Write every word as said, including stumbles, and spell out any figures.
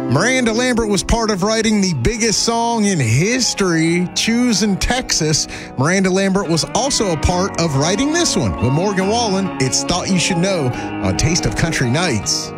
Miranda Lambert was part of writing the biggest song in history, Choosing Texas. Miranda Lambert was also a part of writing this one with Morgan Wallen. It's Thought You Should Know on Taste of Country Nights.